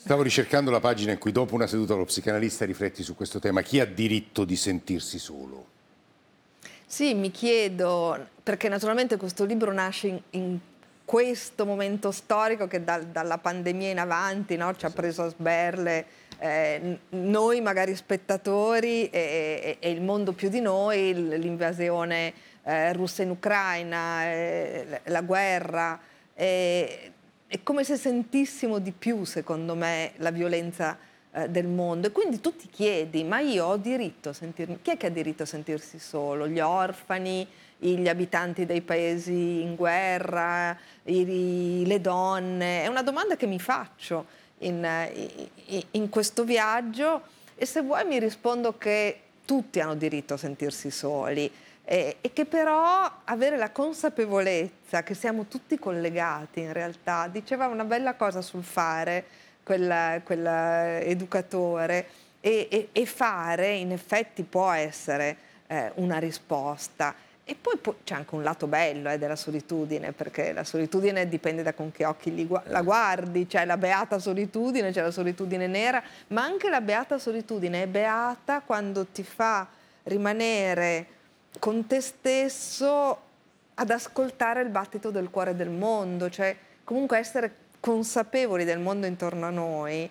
Stavo ricercando la pagina in cui dopo una seduta con lo psicanalista rifletti su questo tema. Chi ha diritto di sentirsi solo? Sì, mi chiedo, perché naturalmente questo libro nasce in questo momento storico che dalla pandemia in avanti, no, ci ha preso a sberle noi magari spettatori e il mondo più di noi, l'invasione russa in Ucraina, la guerra. È come se sentissimo di più, secondo me, la violenza del mondo. E quindi tu ti chiedi, ma io ho diritto a sentirmi... Chi è che ha diritto a sentirsi solo? Gli orfani, gli abitanti dei paesi in guerra, le donne? È una domanda che mi faccio in questo viaggio, e se vuoi mi rispondo che tutti hanno diritto a sentirsi soli. E che però avere la consapevolezza che siamo tutti collegati in realtà, diceva una bella cosa sul fare quell'educatore, e fare in effetti può essere una risposta. E poi c'è anche un lato bello della solitudine, perché la solitudine dipende da con che occhi la guardi, c'è la beata solitudine, c'è la solitudine nera, ma anche la beata solitudine è beata quando ti fa rimanere con te stesso ad ascoltare il battito del cuore del mondo, cioè comunque essere consapevoli del mondo intorno a noi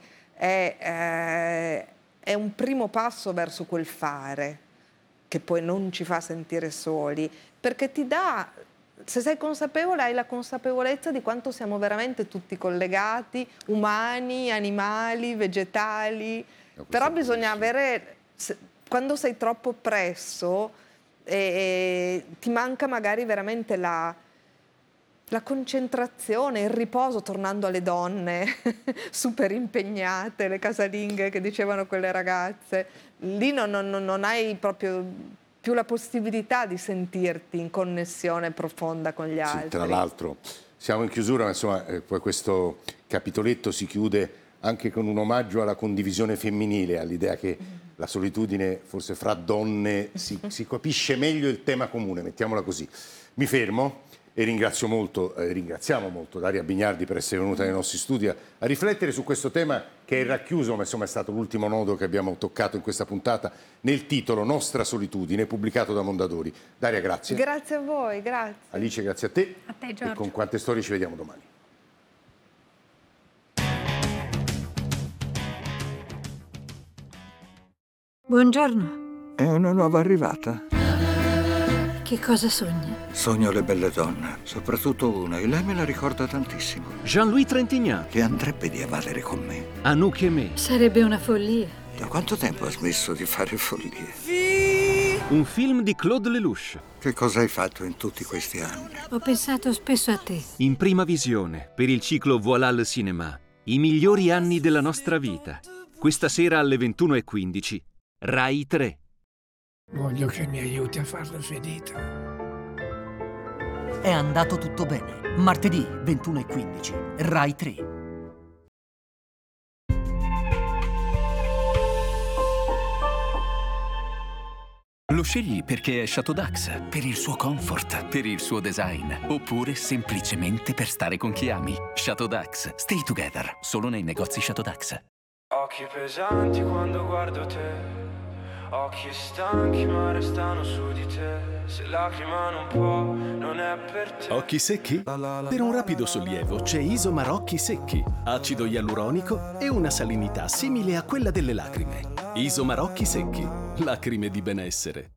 è un primo passo verso quel fare che poi non ci fa sentire soli, perché ti dà, se sei consapevole, hai la consapevolezza di quanto siamo veramente tutti collegati, umani, animali, vegetali, però bisogna avere, quando sei troppo oppresso, ti manca magari veramente la concentrazione, il riposo, tornando alle donne super impegnate, le casalinghe che dicevano quelle ragazze. Lì non hai proprio più la possibilità di sentirti in connessione profonda con gli altri. Sì, tra l'altro siamo in chiusura, ma insomma poi questo capitoletto si chiude anche con un omaggio alla condivisione femminile, all'idea che la solitudine forse fra donne si capisce meglio il tema comune, mettiamola così. Mi fermo e ringraziamo molto Daria Bignardi per essere venuta nei nostri studi a riflettere su questo tema che è racchiuso, ma insomma è stato l'ultimo nodo che abbiamo toccato in questa puntata, nel titolo Nostra solitudine, pubblicato da Mondadori. Daria, grazie. Grazie a voi, grazie. Alice, grazie a te. A te, Giorgio. E con Quante Storie ci vediamo domani. Buongiorno. È una nuova arrivata. Che cosa sogni? Sogno le belle donne, soprattutto una, e lei me la ricorda tantissimo. Jean-Louis Trintignant. Che andrebbe di evadere con me. Anouk Aimée. Sarebbe una follia. Da quanto tempo ha smesso di fare follie? Un film di Claude Lelouch. Che cosa hai fatto in tutti questi anni? Ho pensato spesso a te. In prima visione, per il ciclo Voilà le cinéma. I migliori anni della nostra vita. Questa sera alle 21:15. Rai 3. Voglio che mi aiuti a farla finita. È andato tutto bene. Martedì 21:15, Rai 3. Lo scegli perché è Chateau Dax, per il suo comfort, per il suo design, oppure semplicemente per stare con chi ami. Chateau Dax, stay together, solo nei negozi Chateau Dax. Occhi pesanti quando guardo te. Occhi stanchi ma restano su di te. Se lacrima non può, non è per te. Occhi secchi? Per un rapido sollievo c'è Isomar Occhi Secchi, acido ialuronico e una salinità simile a quella delle lacrime. Isomar Occhi Secchi, lacrime di benessere.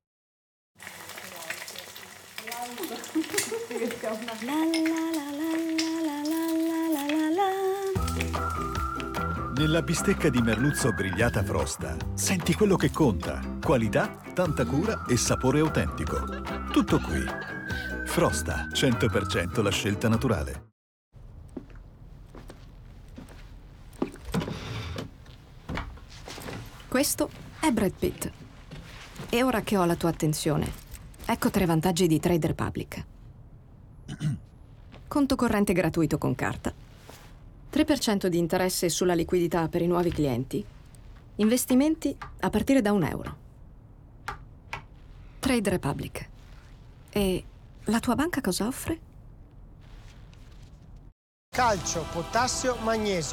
Nella bistecca di merluzzo grigliata Frosta senti quello che conta: qualità, tanta cura e sapore autentico. Tutto qui. Frosta, 100% la scelta naturale. Questo è Brad Pitt. E ora che ho la tua attenzione, ecco 3 vantaggi di Trade Republic. Conto corrente gratuito con carta, 3% di interesse sulla liquidità per i nuovi clienti, investimenti a partire da €1. Trade Republic. E la tua banca cosa offre? Calcio, potassio, magnesio.